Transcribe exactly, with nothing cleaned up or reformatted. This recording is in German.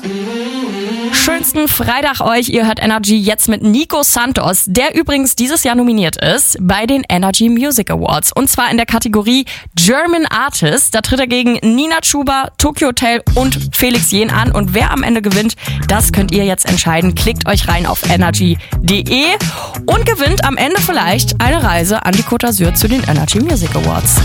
Schönsten Freitag euch, ihr hört Energy jetzt mit Nico Santos, der übrigens dieses Jahr nominiert ist bei den Energy Music Awards. Und zwar in der Kategorie German Artist. Da tritt er gegen Nina Chuba, Tokyo Hotel und Felix Jähn an. Und wer am Ende gewinnt, das könnt ihr jetzt entscheiden. Klickt euch rein auf energy punkt de und gewinnt am Ende vielleicht eine Reise an die Côte d'Azur zu den Energy Music Awards.